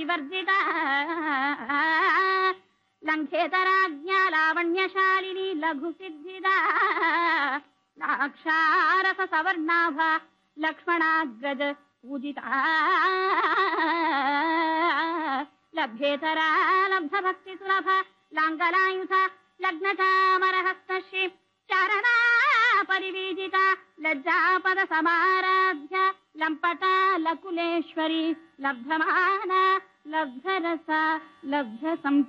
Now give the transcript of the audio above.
विवर्जिता लङ्घेतराज्ञा लावण्यशालिनी लघुसिद्धिदा लाक्षारस सवर्णाभा लक्ष्मणाग्रज पूजिता लभ्येतरा लब्धभक्ति सुलभा लाङ्गलायुधा लग्नचामरहस्तश्री चारणा परिवीजिता लज्जापद समाराध्या लम्पटा लकुलेश्वरी लब्धमाना लब्धरसा लब्ध